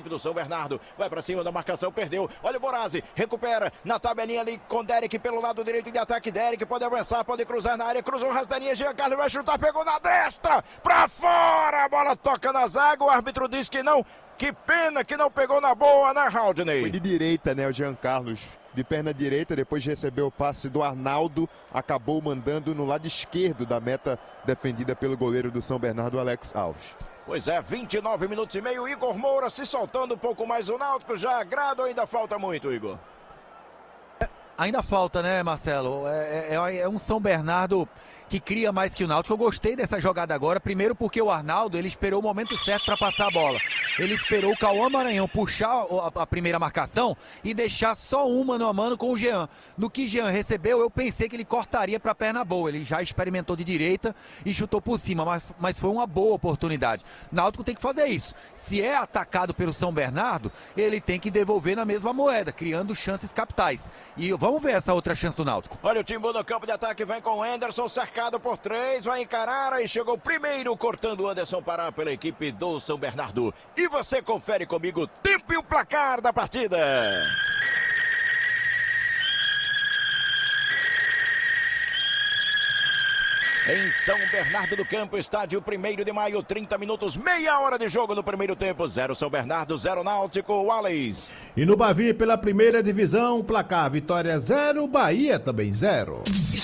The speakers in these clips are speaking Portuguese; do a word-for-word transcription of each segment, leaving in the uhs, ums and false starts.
equipe do São Bernardo. Vai pra cima da marcação, perdeu. Olha o Borazzi, recupera na tabelinha ali com Derek pelo lado direito de ataque. Derek pode avançar, pode cruzar na área, cruzou rasteirinha, Jean Carlos vai chutar, pegou na destra, pra fora, a bola toca na zaga, o árbitro diz que não. Que pena que não pegou na boa, né, Haldney? Foi de direita, né, o Jean Carlos. De perna direita, depois de receber o passe do Arnaldo, acabou mandando no lado esquerdo da meta defendida pelo goleiro do São Bernardo, Alex Alves. Pois é, vinte e nove minutos e meio, Igor Moura se soltando um pouco mais o Náutico, já agrada ou ainda falta muito, Igor? Ainda falta, né, Marcelo? É, é, é um São Bernardo que cria mais que o Náutico. Eu gostei dessa jogada agora, primeiro porque o Arnaldo, ele esperou o momento certo para passar a bola. Ele esperou o Cauã Maranhão puxar a, a primeira marcação e deixar só um mano a mano com o Jean. No que Jean recebeu, eu pensei que ele cortaria para a perna boa. Ele já experimentou de direita e chutou por cima, mas, mas foi uma boa oportunidade. Náutico tem que fazer isso. Se é atacado pelo São Bernardo, ele tem que devolver na mesma moeda, criando chances capitais. E vamos ver essa outra chance do Náutico. Olha o Timbu no campo de ataque, vem com o Anderson, cercado por três, vai encarar, aí chegou primeiro, cortando o Anderson Pará pela equipe do São Bernardo. E você confere comigo o tempo e o placar da partida. Em São Bernardo do Campo, estádio primeiro de maio, trinta minutos, meia hora de jogo no primeiro tempo, zero São Bernardo, zero Náutico, Wallace. E no Bavi, pela primeira divisão, placar Vitória zero, Bahia também zero.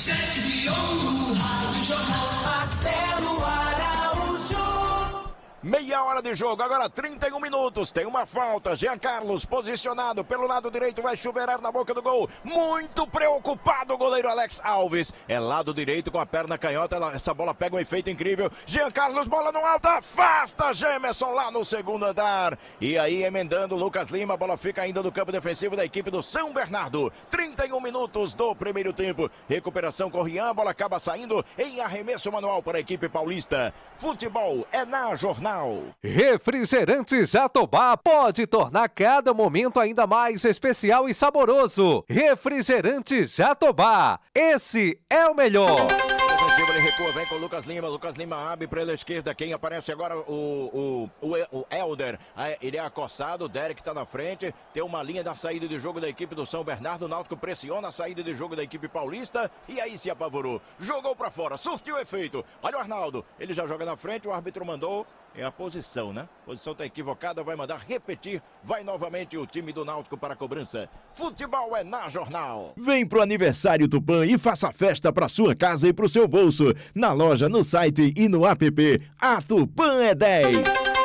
Meia hora de jogo, agora trinta e um minutos, tem uma falta, Jean Carlos posicionado pelo lado direito, vai chuveirar na boca do gol, muito preocupado o goleiro Alex Alves, é lado direito com a perna canhota, essa bola pega um efeito incrível, Jean Carlos, bola no alto, afasta Gemerson lá no segundo andar, e aí emendando Lucas Lima, a bola fica ainda no campo defensivo da equipe do São Bernardo, trinta e um minutos do primeiro tempo, recuperação com Rian, a bola acaba saindo em arremesso manual para a equipe paulista, futebol é na jornada. Refrigerante Jatobá pode tornar cada momento ainda mais especial e saboroso. Refrigerante Jatobá, esse é o melhor. Ele recua, vem com o Lucas Lima, Lucas Lima abre pela esquerda, quem aparece agora o, o, o, o Helder, ele é acossado, o Derek está na frente, tem uma linha da saída de jogo da equipe do São Bernardo, o Náutico pressiona a saída de jogo da equipe paulista e aí se apavorou, jogou para fora, surtiu efeito, olha o Arnaldo, ele já joga na frente, o árbitro mandou, é a posição, né? A posição está equivocada, vai mandar repetir, vai novamente o time do Náutico para a cobrança, futebol é na jornal. Vem pro aniversário Tupã e faça festa para sua casa e pro seu bolso. Na loja, no site e no app. A Tupã é dez.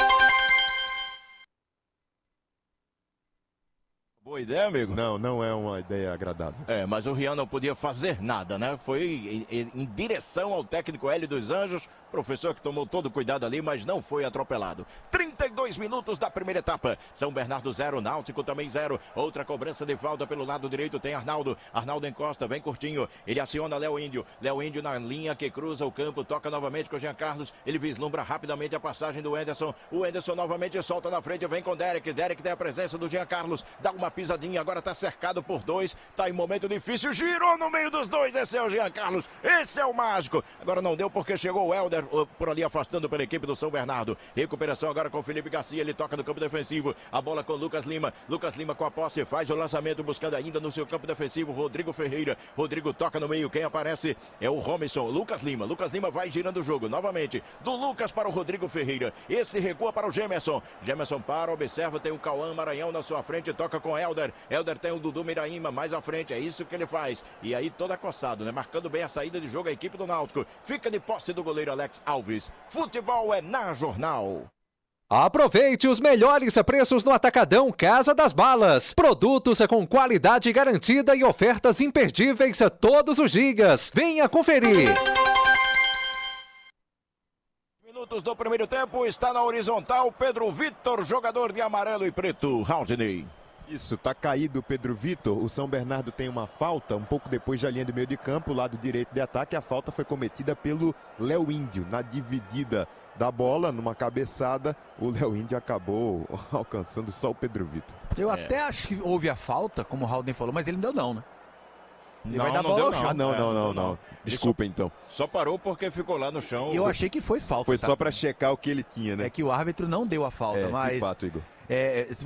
Boa ideia, amigo? Não, não é uma ideia agradável. É, mas o Rian não podia fazer nada, né? Foi em, em, em direção ao técnico Hélio dos Anjos, professor que tomou todo o cuidado ali, mas não foi atropelado. trinta e dois minutos da primeira etapa. São Bernardo zero, Náutico também zero. Outra cobrança de falta pelo lado direito tem Arnaldo. Arnaldo encosta, vem curtinho. Ele aciona Léo Índio. Léo Índio na linha que cruza o campo, toca novamente com o Jean Carlos. Ele vislumbra rapidamente a passagem do Anderson. O Anderson novamente solta na frente, vem com o Derek. Derek tem a presença do Jean Carlos. Dá uma pisadinha, agora tá cercado por dois. Tá em momento difícil, girou no meio dos dois. Esse é o Jean Carlos. Esse é o mágico. Agora não deu porque chegou o Helder por ali afastando pela equipe do São Bernardo. Recuperação agora com o Felipe Garcia, ele toca no campo defensivo, a bola com o Lucas Lima, Lucas Lima com a posse, faz o lançamento buscando ainda no seu campo defensivo, Rodrigo Ferreira, Rodrigo toca no meio, quem aparece é o Romisson, Lucas Lima, Lucas Lima vai girando o jogo, novamente, do Lucas para o Rodrigo Ferreira, este recua para o Gemerson, Gemerson para, observa, tem o Cauã Maranhão na sua frente, toca com o Helder, Helder tem o Dudu Miraíma mais à frente, é isso que ele faz, e aí todo acossado, né, marcando bem a saída de jogo a equipe do Náutico, fica de posse do goleiro Alex Alves. Futebol é na jornal. Aproveite os melhores preços no Atacadão Casa das Balas. Produtos com qualidade garantida e ofertas imperdíveis a todos os dias. Venha conferir. Minutos do primeiro tempo, está na horizontal Pedro Vitor, jogador de amarelo e preto. Haldney. Isso, tá caído o Pedro Vitor. O São Bernardo tem uma falta, um pouco depois da linha do meio de campo, lado direito de ataque. A falta foi cometida pelo Léo Índio, na dividida da bola, numa cabeçada. O Léo Índio acabou alcançando só o Pedro Vitor. Eu É. até acho que houve a falta, como o Haldney falou, mas ele não deu não, né? Ele Não, vai dar não bola deu ao não. chão. Ah, não, É, não, não, não. não. Desculpa, então. Só parou porque ficou lá no chão. Eu achei que foi falta. Foi tá? só para checar o que ele tinha, né? É que o árbitro não deu a falta, É, mas... de fato, Igor. É, se